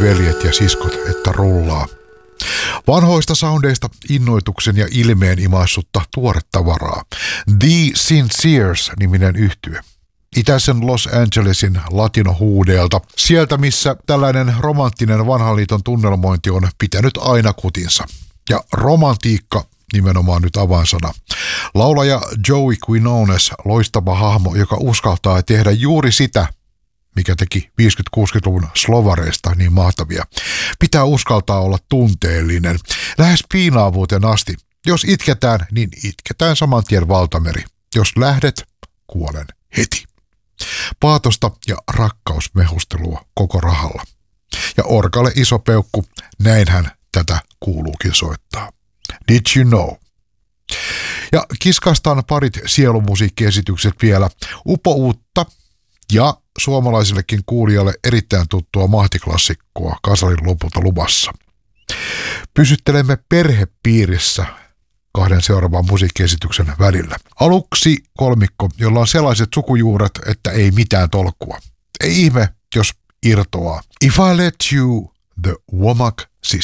veljet ja siskot, että rullaa. Vanhoista soundeista innoituksen ja ilmeen imaissutta tuoretta varaa. The Sinceres-niminen yhtye. Itäisen Los Angelesin latinohuudeelta. Sieltä, missä tällainen romanttinen vanhan liiton tunnelmointi on pitänyt aina kutinsa. Ja romantiikka nimenomaan nyt avainsana. Laulaja Joey Quinones, loistava hahmo, joka uskaltaa tehdä juuri sitä, mikä teki 50-60-luvun slovareista niin mahtavia. Pitää uskaltaa olla tunteellinen, lähes piinaavuuteen asti. Jos itketään, niin itketään saman tien valtameri. Jos lähdet, kuolen heti. Paatosta ja rakkausmehustelua koko rahalla. Ja orkalle iso peukku, näinhän tätä kuuluukin soittaa. Did you know? Ja kiskastaan parit sielumusiikkiesitykset vielä. Upouutta ja suomalaisillekin kuulijalle erittäin tuttua mahtiklassikkoa Kasarin lopulta luvassa. Pysyttelemme perhepiirissä kahden seuraavan musiikkiesityksen välillä. Aluksi kolmikko, jolla on sellaiset sukujuuret, että ei mitään tolkkua. Ei ihme, jos irtoaa. If I Let You, The Womack Sisters.